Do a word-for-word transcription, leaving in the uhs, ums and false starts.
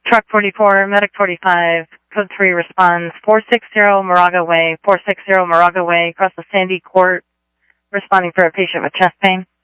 Truck forty-four, Medic forty-five, Code three responds, four sixty Moraga Way, four sixty Moraga Way, across the Sandy Court, responding for a patient with chest pain.